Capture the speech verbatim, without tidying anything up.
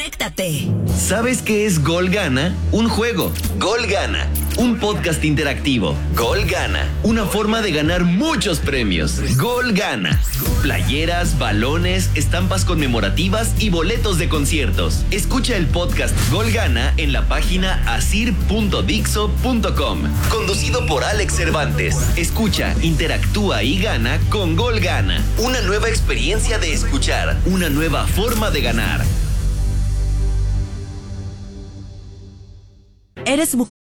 conéctate. ¿Sabes qué es Gol Gana? Un juego. Gol Gana. Un podcast interactivo. Gol Gana. Una forma de ganar muchos premios. Gol Gana. Playeras, balones, estampas conmemorativas y boletos de conciertos. Escucha el podcast Gol Gana en la página asir punto dixo punto com. Conducido por Alex Cervantes. Escucha, interactúa y gana con Gol Gana. Una nueva experiencia de escuchar. Una nueva forma de ganar. ¿Eres mujer?